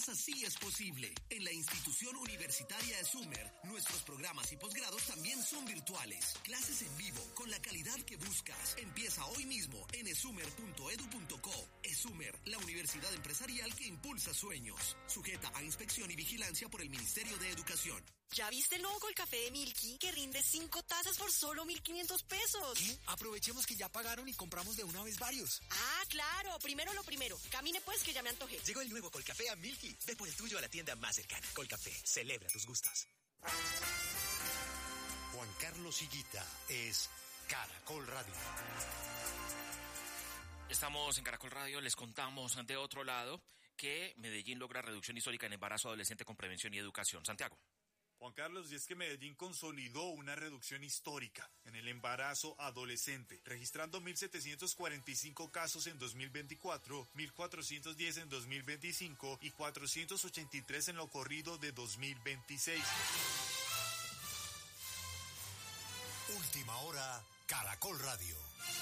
cosa sí es posible. En la institución universitaria ESUMER, nuestros programas y posgrados también son virtuales. Clases en vivo, con la calidad que buscas. Empieza hoy mismo en esumer.edu.co. ESUMER, la universidad empresarial que impulsa sueños. Sujeta a inspección y vigilancia por el Ministerio de Educación. ¿Ya viste el nuevo Colcafé de Milky que rinde 5 tazas por solo 1.500 pesos? ¿Qué? Aprovechemos que ya pagaron y compramos de una vez varios. Ah, claro. Primero lo primero. Camine pues que ya me antojé. Llegó el nuevo Colcafé a Milky. Ve por el tuyo a la tienda más cercana. Colcafé, celebra tus gustos. Juan Carlos Higuita es Caracol Radio. Estamos en Caracol Radio, les contamos de otro lado que Medellín logra reducción histórica en embarazo adolescente con prevención y educación. Santiago. Juan Carlos, y es que Medellín consolidó una reducción histórica en el embarazo adolescente, registrando 1.745 casos en 2024, 1.410 en 2025 y 483 en lo corrido de 2026. Última hora, Caracol Radio.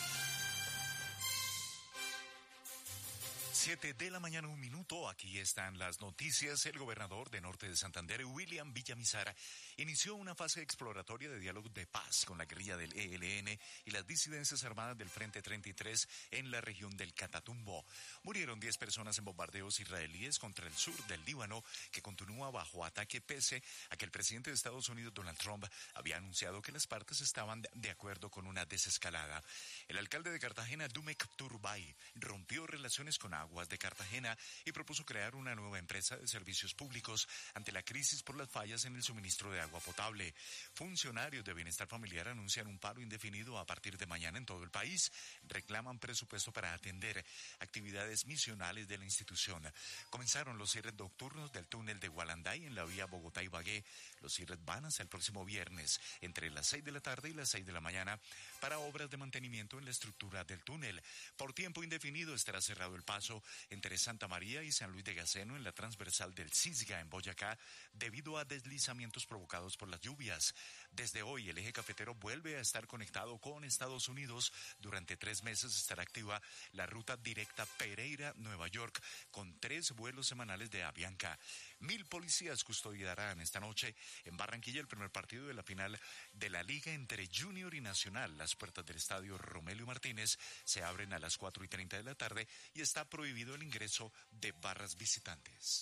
7:01 a.m. Aquí están las noticias. El gobernador de Norte de Santander, William Villamizar, inició una fase exploratoria de diálogo de paz con la guerrilla del ELN y las disidencias armadas del Frente 33 en la región del Catatumbo. Murieron 10 personas en bombardeos israelíes contra el sur del Líbano, que continúa bajo ataque pese a que el presidente de Estados Unidos, Donald Trump, había anunciado que las partes estaban de acuerdo con una desescalada. El alcalde de Cartagena, Dumek Turbay, rompió relaciones con Aguas de Cartagena y propuso crear una nueva empresa de servicios públicos ante la crisis por las fallas en el suministro de agua potable. Funcionarios de Bienestar Familiar anuncian un paro indefinido a partir de mañana en todo el país. Reclaman presupuesto para atender actividades misionales de la institución. Comenzaron los cierres nocturnos del túnel de Gualanday en la vía Bogotá-Ibagué. Los cierres van hasta el próximo viernes, entre las 6 de la tarde y las 6 de la mañana, para obras de mantenimiento en la estructura del túnel. Por tiempo indefinido estará cerrado el paso entre Santa María y San Luis de Gaceno en la transversal del Cisga en Boyacá debido a deslizamientos provocados por las lluvias. Desde hoy el eje cafetero vuelve a estar conectado con Estados Unidos. Durante 3 meses estará activa la ruta directa Pereira-Nueva York con 3 vuelos semanales de Avianca. 1,000 policías custodiarán esta noche en Barranquilla el primer partido de la final de la Liga entre Junior y Nacional. Las puertas del estadio Romelio Martínez se abren a las 4:30 de la tarde y está prohibido el ingreso de barras visitantes.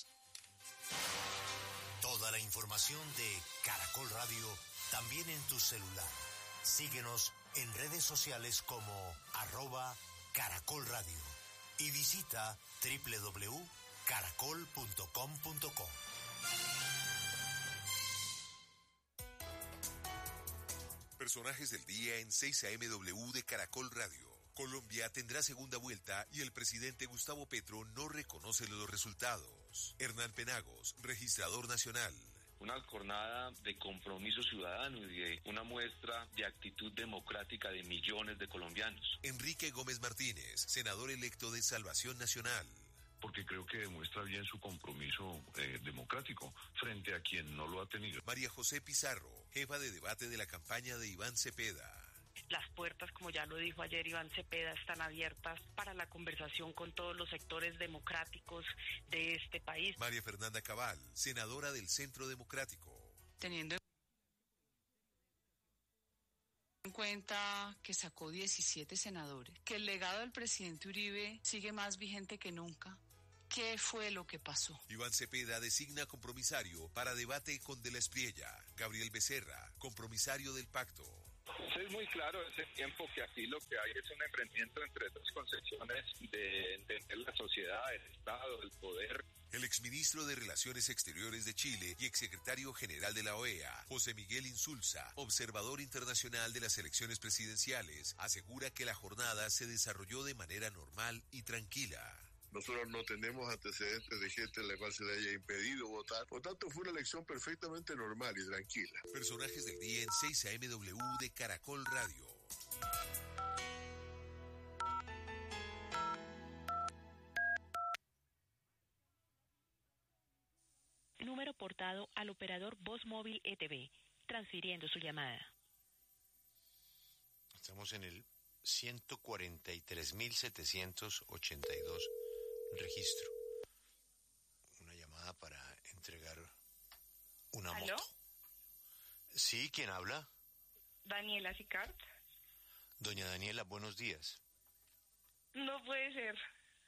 Toda la información de Caracol Radio también en tu celular. Síguenos en redes sociales como @Caracol Radio y visita www.caracol.com.co. Personajes del día en 6 AMW de Caracol Radio. Colombia tendrá segunda vuelta y el presidente Gustavo Petro no reconoce los resultados. Hernán Penagos, registrador nacional. Una jornada de compromiso ciudadano y de una muestra de actitud democrática de millones de colombianos. Enrique Gómez Martínez, senador electo de Salvación Nacional. Porque creo que demuestra bien su compromiso democrático frente a quien no lo ha tenido. María José Pizarro, jefa de debate de la campaña de Iván Cepeda. Las puertas, como ya lo dijo ayer Iván Cepeda, están abiertas para la conversación con todos los sectores democráticos de este país. María Fernanda Cabal, senadora del Centro Democrático. Teniendo en cuenta que sacó 17 senadores, que el legado del presidente Uribe sigue más vigente que nunca. ¿Qué fue lo que pasó? Iván Cepeda designa compromisario para debate con De la Espriella. Gabriel Becerra, compromisario del pacto. Es muy claro ese tiempo que aquí lo que hay es un emprendimiento entre dos concepciones de entender la sociedad, el Estado, el poder. El exministro de Relaciones Exteriores de Chile y exsecretario general de la OEA, José Miguel Insulza, observador internacional de las elecciones presidenciales, asegura que la jornada se desarrolló de manera normal y tranquila. Nosotros no tenemos antecedentes de gente a la cual se le haya impedido votar. Por tanto, fue una elección perfectamente normal y tranquila. Personajes del día en 6 AMW de Caracol Radio. Número portado al operador Voz Móvil ETV, transfiriendo su llamada. Estamos en el 143.782 registro. Una llamada para Sí, ¿quién habla? Daniela Sicart. Doña Daniela, buenos días. No puede ser.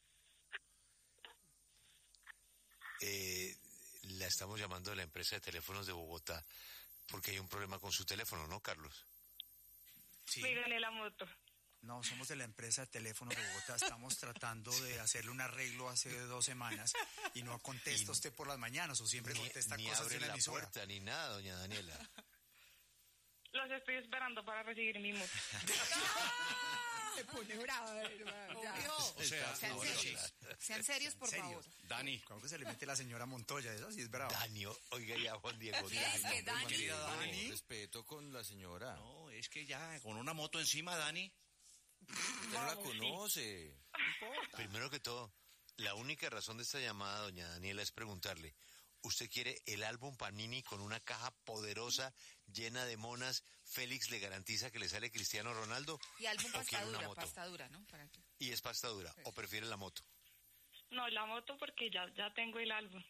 La estamos llamando de la empresa de teléfonos de Bogotá porque hay un problema con su teléfono, ¿no, Carlos? Sí. Me gané la moto. No, somos de la empresa de teléfonos de Bogotá. Estamos tratando de hacerle un arreglo hace 2 semanas y no contesta usted por las mañanas o siempre contesta ni cosas abre de la la emisora. puerta ni nada, doña Daniela. Los estoy esperando para recibir mi moto. Se pone brava, hermano. O sea, Sean serios, por favor. Dani. ¿Cómo que se le mete la señora Montoya? Eso sí es bravo. Dani, oiga ya, Juan Diego. Es que Dani. Dani. Respeto con la señora. No, es que ya con una moto encima, Dani. Usted no la conoce. Sí. Primero que todo, la única razón de esta llamada, doña Daniela, es preguntarle, ¿usted quiere el álbum Panini con una caja poderosa llena de monas? ¿Félix le garantiza que le sale Cristiano Ronaldo? Y álbum ¿O quiere una pasta moto? dura, ¿no? ¿Para qué? Y es pasta dura, ¿o prefiere la moto? No, la moto porque ya tengo el álbum.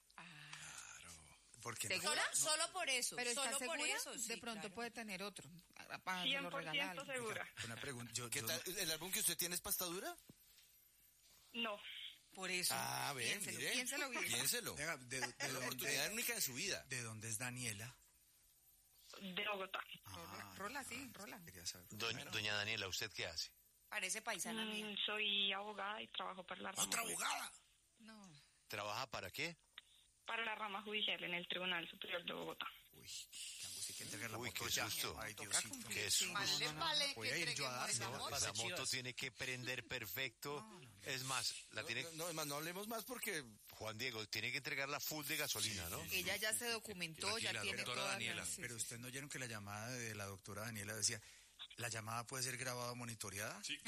Porque ¿Segura? Solo por eso. Pero ¿Solo ¿está por segura? eso? Sí, de pronto claro. puede tener otro. Para que lo 100% regale. segura. Una pregunta. ¿Qué tal? ¿El álbum que usted tiene es pasta dura? No. Por eso. Ah, ven, piénselo, mire. piénselo bien. Piénselo. Venga, Es la oportunidad única en su vida. ¿De dónde es Daniela? De Bogotá. Rola, sí, rola. Quería saber. Doña Daniela, ¿usted qué hace? Parece paisana mía. Soy abogada y trabajo para la rama. ¿Otra abogada? No. ¿Trabaja para qué? Para la rama judicial en el Tribunal Superior de Bogotá. Uy, qué angustia que entregar la Uy, moto qué ya. susto. Ay, Diosito. Qué susto. Más le vale Voy que a ir yo a dar. entreguemos esa La moto. moto tiene que prender perfecto. Es más, la tiene... No, además, no hablemos más porque... Juan Diego, tiene que entregarla full de gasolina, ¿no? Ella ya se documentó, ya tiene toda la... sí, Pero sí. usted no oyeron que la llamada de la doctora Daniela decía, ¿la llamada puede ser grabada o monitoreada? Sí,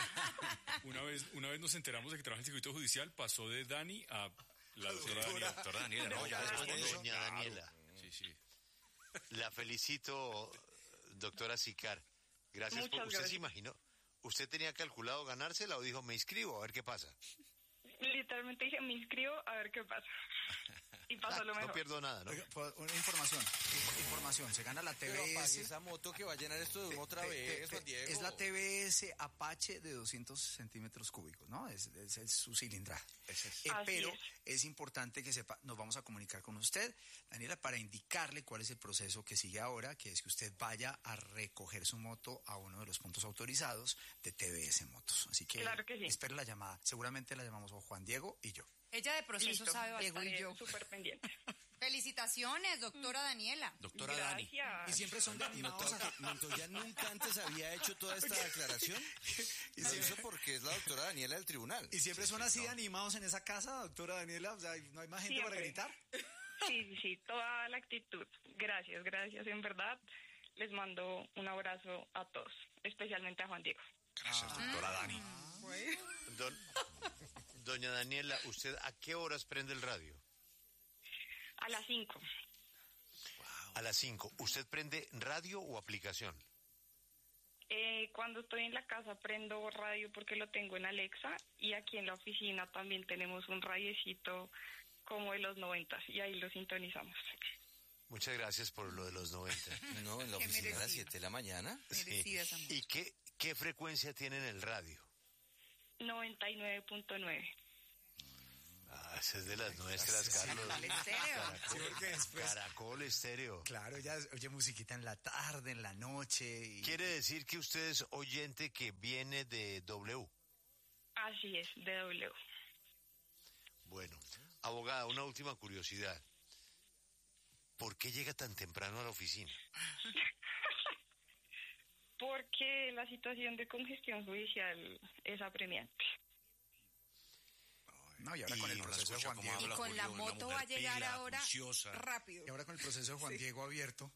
una vez nos enteramos de que trabaja en el circuito judicial, pasó de Dani a la doctora Daniela. Doctora Daniela, no, ya después de eso. Doña Daniela. Sí. La felicito, doctora Sicar. Gracias. Muchas ¿Usted gracias. se imaginó? ¿Usted tenía calculado ganársela o dijo, me inscribo, a ver qué pasa? Literalmente dije, me inscribo a ver qué pasa. Y pasó lo mejor. No pierdo nada, ¿no? Oiga, una información, se gana la Pero apague TBS. esa moto que va a llenar esto de otra vez, Juan Diego. Es la TBS Apache de 200 centímetros cúbicos, ¿no? Es su cilindraje. Pero es importante que sepa, nos vamos a comunicar con usted, Daniela, para indicarle cuál es el proceso que sigue ahora, que es que usted vaya a recoger su moto a uno de los puntos autorizados de TBS Motos. Así que, Claro que sí. espere la llamada. Seguramente la llamamos a Juan Diego y yo. Ella de proceso Listo. sabe Diego y yo. Súper pendiente. Felicitaciones, doctora Daniela. Doctora Dani. Gracias. Y siempre son de animados a... Montoya nunca antes había hecho toda esta declaración. Y lo hizo porque es la doctora Daniela del tribunal. Y siempre son así de animados en esa casa, doctora Daniela. O sea, no hay más gente para Siempre. gritar. Sí, toda la actitud. Gracias, en verdad. Les mando un abrazo a todos, especialmente a Juan Diego. Gracias, doctora Dani. Doña Daniela, ¿usted a qué horas prende el radio? A las 5. A las 5. ¿Usted prende radio o aplicación? Cuando estoy en la casa prendo radio porque lo tengo en Alexa y aquí en la oficina también tenemos un radiecito como de los 90 y ahí lo sintonizamos. Muchas gracias por lo de los 90. No, en la oficina a las 7 de la mañana. Merecida esa moto. ¿Y qué frecuencia tiene en el radio? 99.9. Esa es de las nuestras, Carlos. Caracol Estéreo. Sí, porque después... Caracol Estéreo. Claro, ya oye musiquita en la tarde, en la noche. Y... ¿Quiere decir que usted es oyente que viene de W? Así es, de W. Bueno, abogada, una última curiosidad. ¿Por qué llega tan temprano a la oficina? Porque la situación de congestión judicial es apremiante. No, y ahora con el proceso de Juan Diego. Y con la moto va a llegar ahora rápido. Y ahora con el proceso de Juan Diego abierto.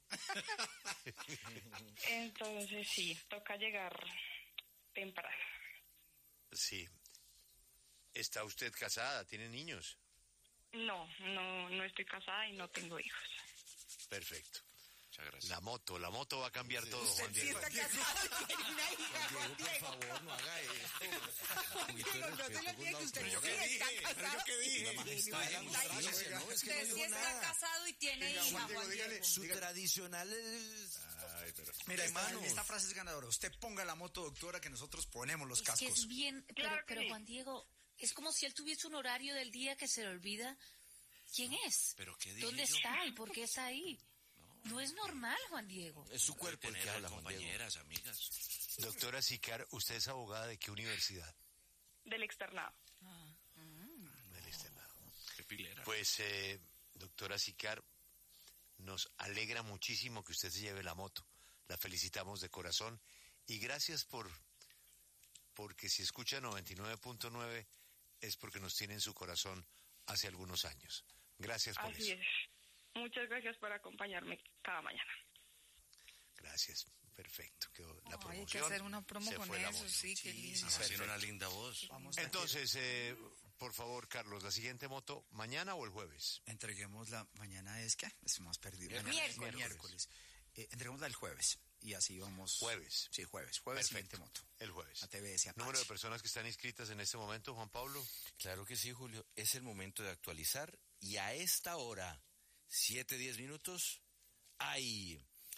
Entonces sí, toca llegar temprano. Sí. ¿Está usted casada? ¿Tiene niños? No estoy casada y no tengo hijos. Perfecto. Muchas gracias. La moto va a cambiar todo, Juan Diego. Sí está casado, tiene una hija, Juan Por Diego. favor, no haga esto. Diego, no se lo olvide que usted sí está casado. ¿Qué dije? Una majestad de la democracia, ¿no? Es usted sí está casado y tiene hija, Juan Diego. Su tradicional es... Ay, pero... Mira, esta frase es ganadora. Usted ponga la moto, doctora, que nosotros ponemos los cascos. Que es bien, pero Juan Diego, es como si él tuviese un horario del día que se le olvida quién es. ¿Pero qué dije ¿Dónde yo? está y por qué está ahí? No es normal, Juan Diego. Es su cuerpo el que habla, compañeras, amigas. Doctora Sicar, ¿usted es abogada de qué universidad? Del externado. Del externado. Qué pilera. Pues, doctora Sicar, nos alegra muchísimo que usted se lleve la moto. La felicitamos de corazón y gracias porque si escucha 99.9 es porque nos tiene en su corazón hace algunos años. Gracias por Así eso. es. Muchas gracias por acompañarme cada mañana. Gracias. Perfecto. Quedó la promoción. Hay que hacer una promo se con fue la eso, moto. sí, qué lindo. Tiene una linda voz. Entonces, por favor, Carlos, ¿la siguiente moto mañana o el jueves? Entreguemos la... ¿Mañana es qué? Estamos perdidos. Miércoles. Entreguémosla el jueves. Y así vamos... Jueves. Sí, jueves. Perfecto. Siguiente moto. El jueves. A TBS Apache. ¿Número de personas que están inscritas en este momento, Juan Pablo? Claro que sí, Julio. Es el momento de actualizar. Y a esta hora, 7:10 minutos, hay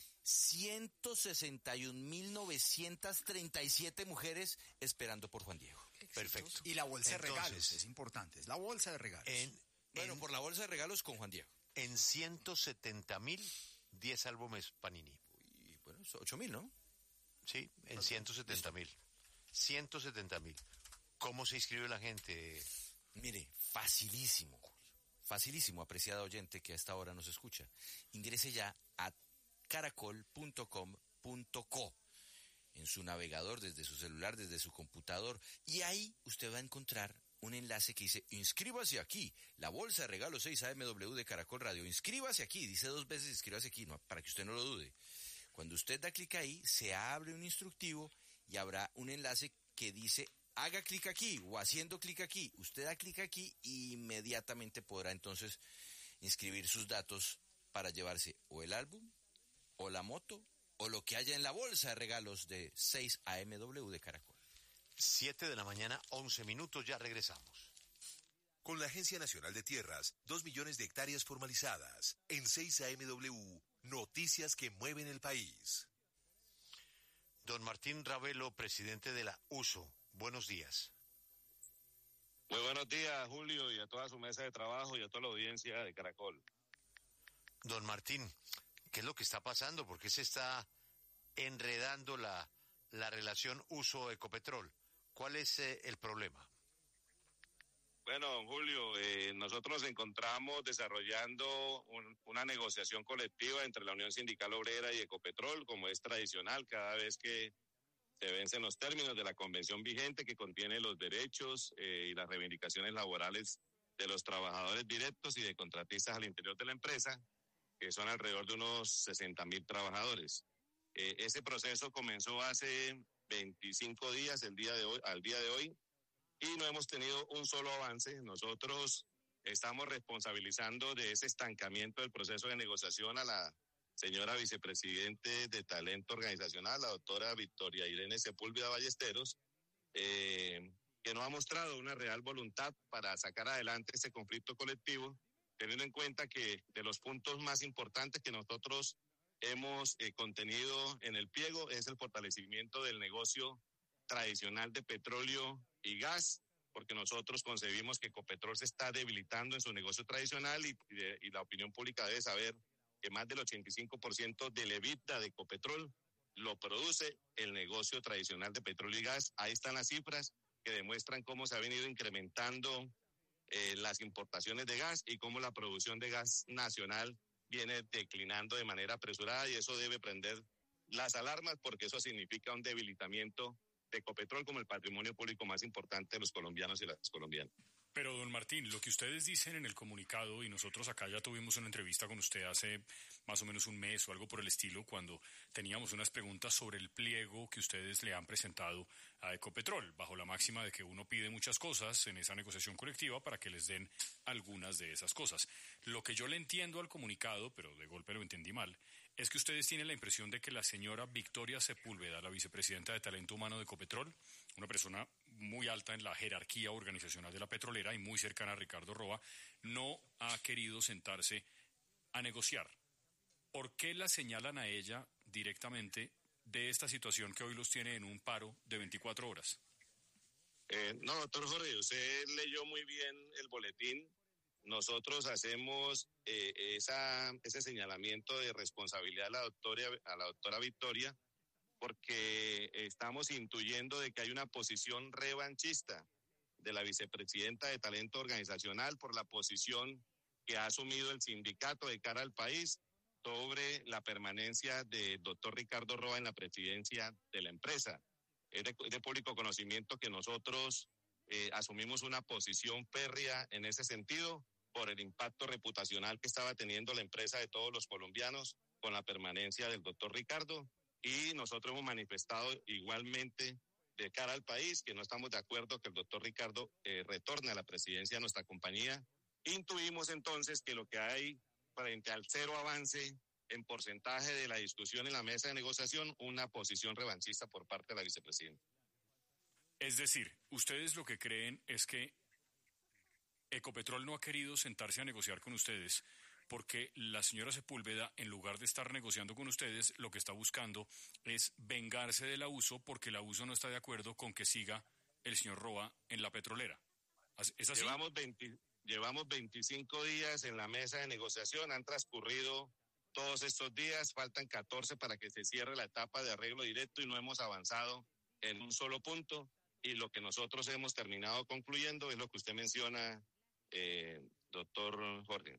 161.937 mujeres esperando por Juan Diego. Perfecto. Y la bolsa de regalos, es importante. Es la bolsa de regalos. Por la bolsa de regalos con Juan Diego. En 170.000, 10 álbumes Panini. Y bueno, 8.000, ¿no? Sí, en 170.000. 170.000. ¿Cómo se inscribe la gente? Mire, facilísimo, Julio. Facilísimo, apreciada oyente que a esta hora nos escucha. Ingrese ya a caracol.com.co en su navegador, desde su celular, desde su computador, y ahí usted va a encontrar un enlace que dice, inscríbase aquí, la bolsa de regalos 6 AMW de Caracol Radio, inscríbase aquí, dice 2 veces inscríbase aquí, no, para que usted no lo dude. Cuando usted da clic ahí, se abre un instructivo y habrá un enlace que dice, haga clic aquí o haciendo clic aquí. Usted da clic aquí y inmediatamente podrá entonces inscribir sus datos para llevarse o el álbum, o la moto, o lo que haya en la bolsa de regalos de 6 AMW de Caracol. 7 de la mañana, 11 minutos, ya regresamos. Con la Agencia Nacional de Tierras, 2 millones de hectáreas formalizadas. En 6 AMW, noticias que mueven el país. Don Martín Ravelo, presidente de la USO, buenos días. Muy buenos días, Julio, y a toda su mesa de trabajo y a toda la audiencia de Caracol. Don Martín, ¿qué es lo que está pasando? ¿Por qué se está enredando la relación USO-Ecopetrol? ¿Cuál es el problema? Bueno, Julio, nosotros nos encontramos desarrollando una negociación colectiva entre la Unión Sindical Obrera y Ecopetrol, como es tradicional cada vez que se vencen los términos de la convención vigente que contiene los derechos y las reivindicaciones laborales de los trabajadores directos y de contratistas al interior de la empresa, que son alrededor de unos 60.000 trabajadores. Ese proceso comenzó hace 25 días al día de hoy, y no hemos tenido un solo avance. Nosotros estamos responsabilizando de ese estancamiento del proceso de negociación a la señora vicepresidente de Talento Organizacional, la doctora Victoria Irene Sepúlveda Ballesteros, que no ha mostrado una real voluntad para sacar adelante este conflicto colectivo, teniendo en cuenta que de los puntos más importantes que nosotros hemos contenido en el pliego es el fortalecimiento del negocio tradicional de petróleo y gas, porque nosotros concebimos que Ecopetrol se está debilitando en su negocio tradicional y la opinión pública debe saber que más del 85% del EBITDA de Ecopetrol lo produce el negocio tradicional de petróleo y gas. Ahí están las cifras que demuestran cómo se ha venido incrementando las importaciones de gas y cómo la producción de gas nacional viene declinando de manera apresurada, y eso debe prender las alarmas porque eso significa un debilitamiento de Ecopetrol como el patrimonio público más importante de los colombianos y las colombianas. Pero, don Martín, lo que ustedes dicen en el comunicado, y nosotros acá ya tuvimos una entrevista con usted hace más o menos un mes o algo por el estilo, cuando teníamos unas preguntas sobre el pliego que ustedes le han presentado a Ecopetrol, bajo la máxima de que uno pide muchas cosas en esa negociación colectiva para que les den algunas de esas cosas. Lo que yo le entiendo al comunicado, pero de golpe lo entendí mal, es que ustedes tienen la impresión de que la señora Victoria Sepúlveda, la vicepresidenta de Talento Humano de Ecopetrol, una persona muy alta en la jerarquía organizacional de la petrolera y muy cercana a Ricardo Roa, no ha querido sentarse a negociar. ¿Por qué la señalan a ella directamente de esta situación que hoy los tiene en un paro de 24 horas? No, doctor Jorge, usted leyó muy bien el boletín. Nosotros hacemos ese señalamiento de responsabilidad a la doctora Victoria porque estamos intuyendo de que hay una posición revanchista de la vicepresidenta de Talento Organizacional por la posición que ha asumido el sindicato de cara al país sobre la permanencia del doctor Ricardo Roa en la presidencia de la empresa. Es de público conocimiento que nosotros asumimos una posición férrea en ese sentido por el impacto reputacional que estaba teniendo la empresa de todos los colombianos con la permanencia del doctor Ricardo, y nosotros hemos manifestado igualmente de cara al país que no estamos de acuerdo que el doctor Ricardo retorne a la presidencia de nuestra compañía. Intuimos entonces que lo que hay frente al cero avance en porcentaje de la discusión en la mesa de negociación, una posición revanchista por parte de la vicepresidenta. Es decir, ustedes lo que creen es que Ecopetrol no ha querido sentarse a negociar con ustedes porque la señora Sepúlveda, en lugar de estar negociando con ustedes, lo que está buscando es vengarse del abuso porque el abuso no está de acuerdo con que siga el señor Roa en la petrolera. ¿Es así? Llevamos 25 días en la mesa de negociación, han transcurrido todos estos días, faltan 14 para que se cierre la etapa de arreglo directo y no hemos avanzado en un solo punto, y lo que nosotros hemos terminado concluyendo es lo que usted menciona, doctor Jorge.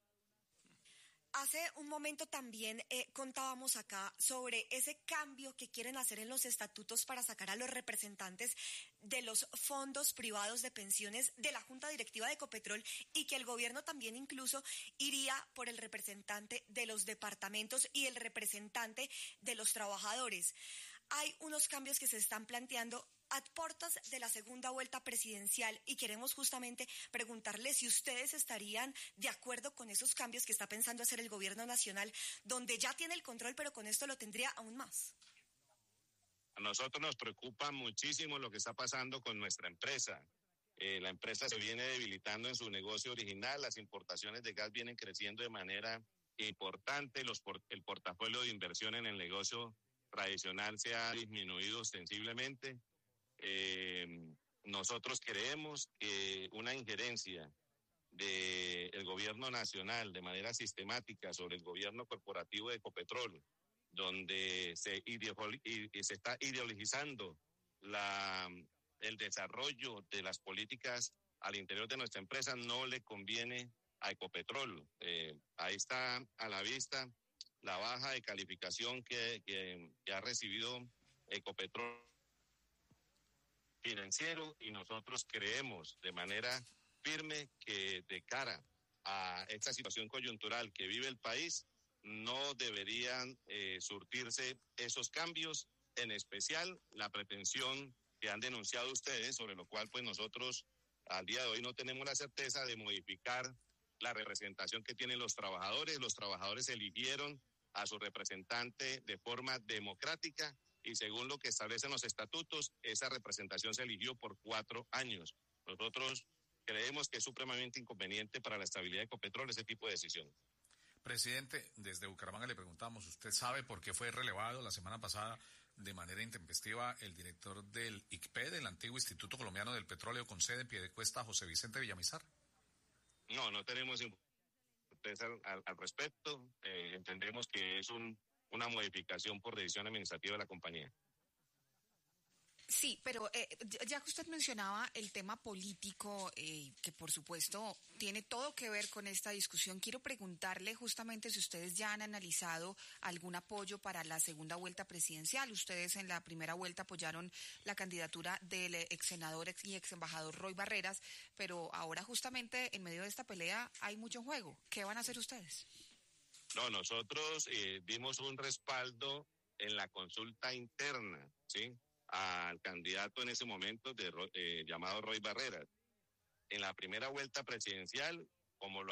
Hace un momento también contábamos acá sobre ese cambio que quieren hacer en los estatutos para sacar a los representantes de los fondos privados de pensiones de la Junta Directiva de Ecopetrol, y que el gobierno también incluso iría por el representante de los departamentos y el representante de los trabajadores. Hay unos cambios que se están planteando a puertas de la segunda vuelta presidencial, y queremos justamente preguntarle si ustedes estarían de acuerdo con esos cambios que está pensando hacer el gobierno nacional, donde ya tiene el control, pero con esto lo tendría aún más. A nosotros nos preocupa muchísimo lo que está pasando con nuestra empresa. La empresa se viene debilitando en su negocio original, las importaciones de gas vienen creciendo de manera importante, el portafolio de inversión en el negocio tradicional se ha disminuido sensiblemente. Nosotros creemos que una injerencia del gobierno nacional de manera sistemática sobre el gobierno corporativo de Ecopetrol, donde se está ideologizando el desarrollo de las políticas al interior de nuestra empresa, no le conviene a Ecopetrol. Ahí está a la vista la baja de calificación que ha recibido Ecopetrol financiero, y nosotros creemos de manera firme que de cara a esta situación coyuntural que vive el país no deberían surtirse esos cambios, en especial la pretensión que han denunciado ustedes, sobre lo cual pues nosotros al día de hoy no tenemos la certeza de modificar la representación que tienen los trabajadores. Los trabajadores eligieron a su representante de forma democrática, y según lo que establecen los estatutos, esa representación se eligió por 4 años. Nosotros creemos que es supremamente inconveniente para la estabilidad de Ecopetrol ese tipo de decisiones. Presidente, desde Bucaramanga le preguntamos, ¿usted sabe por qué fue relevado la semana pasada de manera intempestiva el director del ICPE, del antiguo Instituto Colombiano del Petróleo, con sede en Piedecuesta, José Vicente Villamizar? No tenemos certeza al respecto. Entendemos que es una modificación por decisión administrativa de la compañía. Sí, pero ya que usted mencionaba el tema político, que por supuesto tiene todo que ver con esta discusión, quiero preguntarle justamente si ustedes ya han analizado algún apoyo para la segunda vuelta presidencial. Ustedes en la primera vuelta apoyaron la candidatura del ex senador y ex embajador Roy Barreras, pero ahora justamente en medio de esta pelea hay mucho en juego. ¿Qué van a hacer ustedes? No, nosotros dimos un respaldo en la consulta interna, ¿sí?, al candidato en ese momento llamado Roy Barreras. En la primera vuelta presidencial, como lo